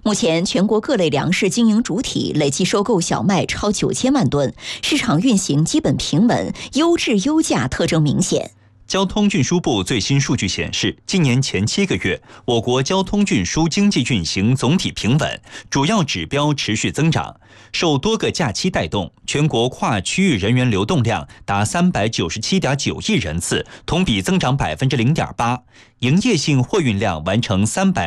目前，全国各类粮食经营主体累计收购小麦超9000万吨，市场运行基本平稳，优质优价特征明显。 交通运输部最新数据显示，今年前7个月，我国交通运输经济运行总体平稳，主要指标持续增长。受多个假期带动，全国跨区域人员流动量达397.9亿人次，同比增长0.8%；营业性货运量完成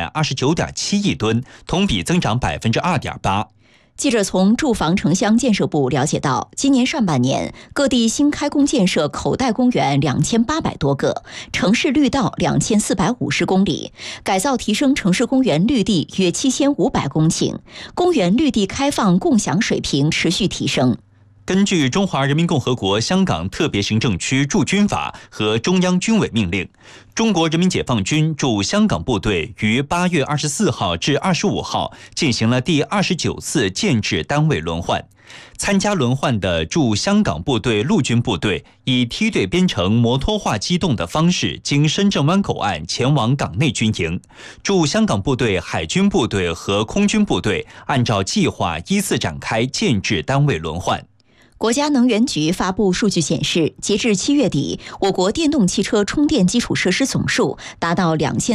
329.7亿吨，同比增长2.8%。 记者从住房城乡建设部了解到，今年上半年各地新开工建设口袋公园2800多个，城市绿道2450公里，改造提升城市公园绿地约7500公顷，公园绿地开放共享水平持续提升。 根据《中华人民共和国香港特别行政区驻军法》和中央军委命令，中国人民解放军驻香港部队于8月24号至25号进行了第29次建制单位轮换。参加轮换的驻香港部队陆军部队以梯队编成摩托化机动的方式，经深圳湾口岸前往港内军营。驻香港部队、海军部队和空军部队按照计划依次展开建制单位轮换。 国家能源局发布数据显示，截至7月底，我国电动汽车充电基础设施总数达到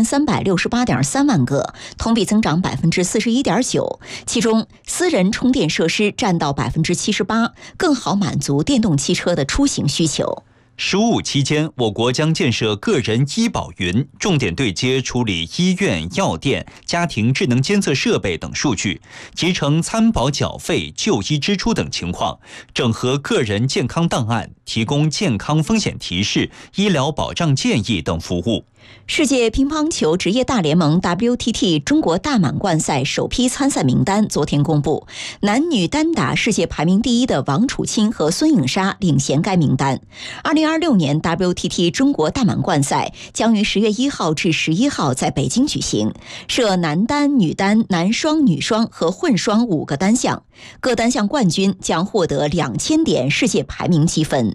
2368.3万个，同比增长41.9%。其中，私人充电设施占到78%，更好满足电动汽车的出行需求。 15期间，我国将建设个人医保云，重点对接处理医院、药店、家庭智能监测设备等数据，集成参保缴费、就医支出等情况，整合个人健康档案，提供健康风险提示、医疗保障建议等服务。 世界乒乓球职业大联盟 WTT 中国大满贯赛首批参赛名单昨天公布，男女单打世界排名第1的王楚钦和孙颖莎领衔该名单。2026年 WTT 中国大满贯赛将于10月1号至11号在北京举行，设男单、女单、男双、女双和混双5个单项，各单项冠军将获得2000点世界排名积分。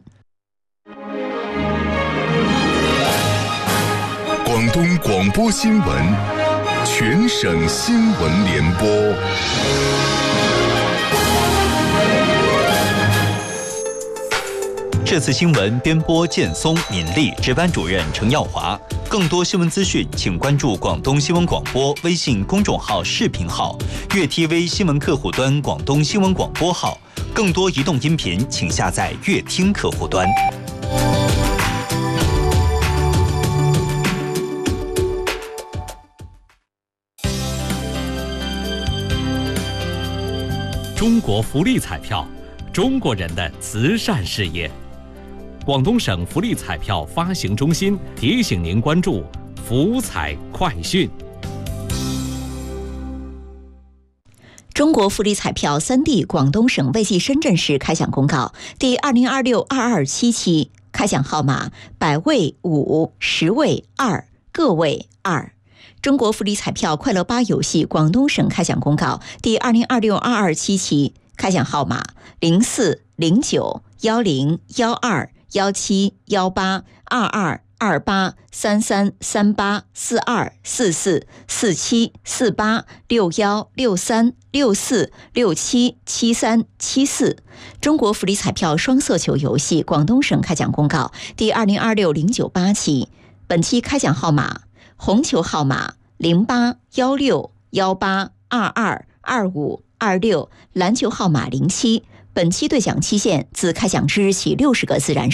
广东广播新闻，全省新闻联播。 这次新闻编播建松、敏丽，值班主任程耀华。更多新闻资讯，请关注广东新闻广播微信公众号、视频号、粤 TV 新闻客户端广东新闻广播号。更多移动音频，请下载粤听客户端。 中国福利彩票，中国人的慈善事业。广东省福利彩票发行中心提醒您关注福彩快讯。 中国福利彩票3D 广东省卫计深圳市开奖公告第2026-227期开奖号码百位5、10位2、个位2。中国福利彩票快乐8游戏广东省开奖公告第2026-227期开奖号码04、09、10、12、17、18、22、28、33、38、42、44、47、48、61、63、64、67、73、74。中国福利彩票双色球游戏广东省开奖公告第2026-098期，本期开奖号码红球号码08、16、18、22、25、26，篮球号码07。本期兑奖期限自开奖之日起60个自然